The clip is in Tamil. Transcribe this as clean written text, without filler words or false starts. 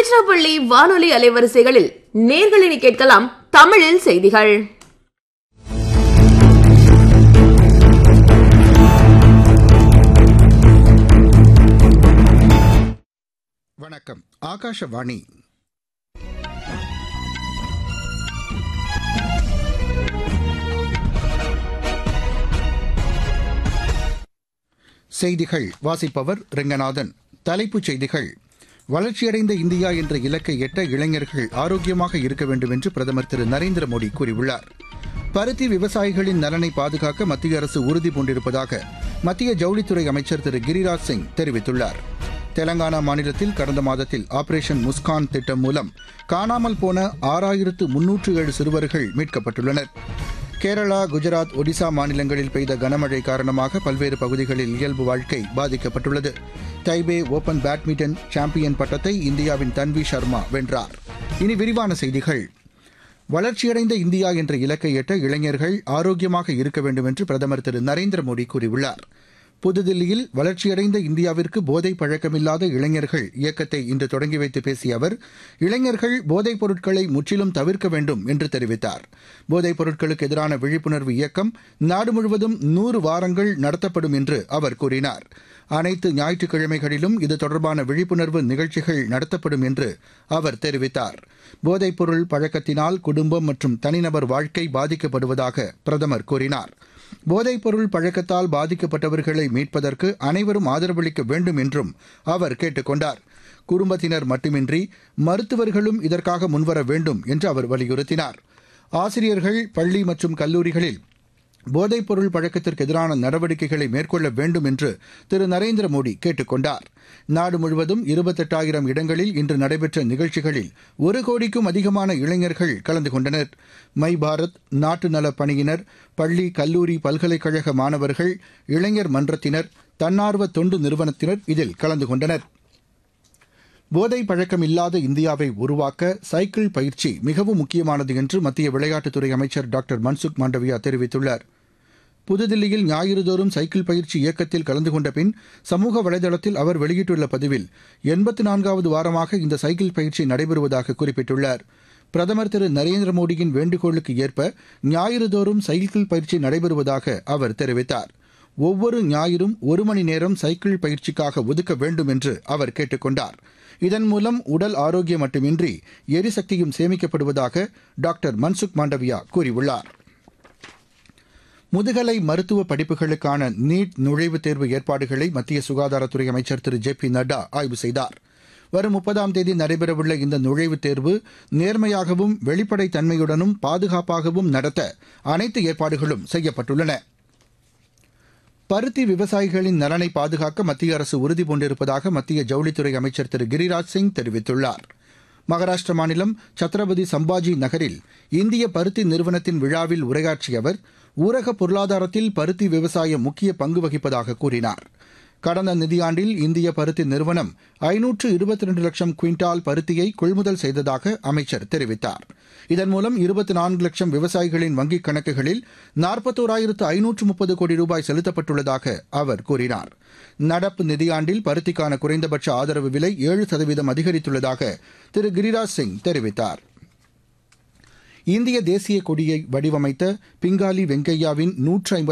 திருச்சிராப்பள்ளி வானொலி அலைவரிசைகளில் நேர்களினி கேட்கலாம் தமிழில் செய்திகள். வணக்கம். ஆகாஷவாணி. செய்திகள் வாசிப்பவர் ரெங்கநாதன். தலைப்புச் செய்திகள். வளர்ச்சியடைந்த இந்தியா என்ற இலக்கை எட்ட இளைஞர்கள் ஆரோக்கியமாக இருக்க வேண்டும் என்று பிரதமர் திரு நரேந்திர மோடி கூறியுள்ளார். பருத்தி விவசாயிகளின் நலனை பாதுகாக்க மத்திய அரசு உறுதி பூண்டிருப்பதாக மத்திய ஜவுளித்துறை அமைச்சர் திரு கிரிராஜ் சிங் தெரிவித்துள்ளார். தெலங்கானா மாநிலத்தில் கடந்த மாதத்தில் ஆபரேஷன் முஸ்கான் திட்டம் மூலம் காணாமல் போன 6307 சிறுவர்கள் மீட்கப்பட்டுள்ளனர். கேரளா, குஜராத், ஒடிசா மாநிலங்களில் பெய்த கனமழை காரணமாக பல்வேறு பகுதிகளில் இயல்பு வாழ்க்கை பாதிக்கப்பட்டுள்ளது. தைபே ஓபன் பேட்மிண்டன் சாம்பியன் பட்டத்தை இந்தியாவின் தன்வி சர்மா வென்றார். இனி விரிவான செய்திகள். வளர்ச்சியடைந்த இந்தியா என்ற இலக்கை எட்ட இளைஞர்கள் ஆரோக்கியமாக இருக்க வேண்டும் என்று பிரதமர் திரு நரேந்திர மோடி கூறியுள்ளார். புதுதில்லியில் வளர்ச்சியடைந்த இந்தியாவிற்கு போதை பழக்கமில்லாத இளைஞர்கள் இயக்கத்தை இன்று தொடங்கி வைத்து பேசிய அவர், இளைஞர்கள் போதைப் பொருட்களை முற்றிலும் தவிர்க்க வேண்டும் என்று தெரிவித்தார். போதைப் பொருட்களுக்கு எதிரான விழிப்புணர்வு இயக்கம் நாடு முழுவதும் 100 வாரங்கள் நடத்தப்படும் என்று அவர் கூறினார். அனைத்து ஞாயிற்றுக்கிழமைகளிலும் இது தொடர்பான விழிப்புணர்வு நிகழ்ச்சிகள் நடத்தப்படும் என்று அவர் தெரிவித்தார். போதைப்பொருள் பழக்கத்தினால் குடும்பம் மற்றும் தனிநபர் வாழ்க்கை பாதிக்கப்படுவதாக பிரதமர் கூறினார். போதைப்பொருள் பழக்கத்தால் பாதிக்கப்பட்டவர்களை மீட்பதற்கு அனைவரும் ஆதரவளிக்க வேண்டும் என்றும் அவர் கேட்டுக் கொண்டார். குடும்பத்தினர் மட்டுமின்றி மருத்துவர்களும் இதற்காக முன்வர வேண்டும் என்று அவர் வலியுறுத்தினார். ஆசிரியர்கள் பள்ளி மற்றும் கல்லூரிகளில் போதைப்பொருள் பழக்கத்திற்கு எதிரான நடவடிக்கைகளை மேற்கொள்ள வேண்டும் என்று திரு நரேந்திர மோடி கேட்டுக் கொண்டார். நாடு முழுவதும் 28,000 இடங்களில் இன்று நடைபெற்ற நிகழ்ச்சிகளில் 1 கோடிக்கும் அதிகமான இளைஞர்கள் கலந்து கொண்டனர். மை பாரத், நாட்டு நலப் பணியினர், பள்ளி, கல்லூரி, பல்கலைக்கழக மாணவர்கள், இளைஞர் மன்றத்தினர், தன்னார்வ தொண்டு நிறுவனத்தினர் இதில் கலந்து கொண்டனர். போதை பழக்கம் இல்லாத இந்தியாவை உருவாக்க சைக்கிள் பயிற்சி மிகவும் முக்கியமானது என்று மத்திய விளையாட்டுத்துறை அமைச்சர் டாக்டர் மன்சுக் மாண்டவியா தெரிவித்துள்ளார். புதுதில்லியில் ஞாயிறுதோறும் சைக்கிள் பயிற்சி இயக்கத்தில் கலந்து கொண்ட பின் சமூக வலைதளத்தில் அவர் வெளியிட்டுள்ள பதிவில் 84வது வாரமாக இந்த சைக்கிள் பயிற்சி நடைபெறுவதாக குறிப்பிட்டுள்ளார். பிரதமர் திரு நரேந்திர மோடியின் வேண்டுகோளுக்கு ஏற்ப ஞாயிறுதோறும் சைக்கிள் பயிற்சி நடைபெறுவதாக அவர் தெரிவித்தார். ஒவ்வொரு ஞாயிறும் 1 மணி நேரம் சைக்கிள் பயிற்சிக்காக ஒதுக்க வேண்டும் என்று அவர் கேட்டுக் கொண்டார். இதன் மூலம் உடல் ஆரோக்கியம் மட்டுமின்றி எரிசக்தியும் சேமிக்கப்படுவதாக டாக்டர் மன்சுக் மாண்டவியா கூறியுள்ளார். முதுகலை மருத்துவ படிப்புகளுக்கான நீட் நுழைவுத் தேர்வு ஏற்பாடுகளை மத்திய சுகாதாரத்துறை அமைச்சர் திரு ஜே பி நட்டா ஆய்வு செய்தார். வரும் 30ஆம் தேதி நடைபெறவுள்ள இந்த நுழைவுத் தேர்வு நேர்மையாகவும் வெளிப்படைத் தன்மையுடனும் பாதுகாப்பாகவும் நடத்த அனைத்து ஏற்பாடுகளும் செய்யப்பட்டுள்ளன. பருத்தி விவசாயிகளின் நலனை பாதுகாக்க மத்திய அரசு உறுதி பூண்டிருப்பதாக மத்திய ஜவுளித்துறை அமைச்சர் திரு கிரிராஜ் சிங் தெரிவித்துள்ளார். மகாராஷ்டிர மாநிலம் சத்ரபதி சம்பாஜி நகரில் இந்திய பருத்தி நிறுவனத்தின் விழாவில் உரையாற்றிய அவர், ஊரக பொருளாதாரத்தில் பருத்தி விவசாயம் முக்கிய பங்கு வகிப்பதாக கூறினார். கடந்த நிதியாண்டில் இந்திய பருத்தி நிறுவனம் 522 லட்சம் குவிண்டால் பருத்தியை கொள்முதல் செய்ததாக அமைச்சர் தெரிவித்தார். இதன் மூலம் 24 லட்சம் விவசாயிகளின் வங்கிக் கணக்குகளில் 41,530 கோடி ரூபாய் செலுத்தப்பட்டுள்ளதாக அவர் கூறினார். நடப்பு நிதியாண்டில் பருத்திக்கான குறைந்தபட்ச ஆதரவு விலை 7% அதிகரித்துள்ளதாக திரு கிரிராஜ் சிங் தெரிவித்தார். இந்திய தேசிய கொடியை வடிவமைத்த பிங்காலி வெங்கையாவின் 150